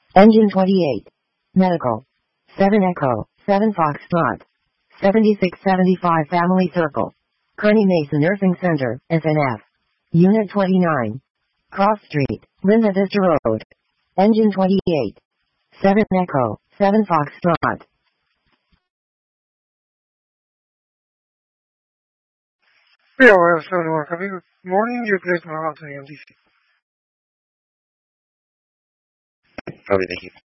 Engine 28. Medical. 7 Echo, 7 Foxtrot. 7675 Family Circle. Kearny Mason Nursing Center, SNF. Unit 29. Cross Street, Linda Vista Road. Engine 28. 7 Echo, 7 Foxtrot. POS 71 copy. Good morning. Your place now out to the MDC. Copy, thank you.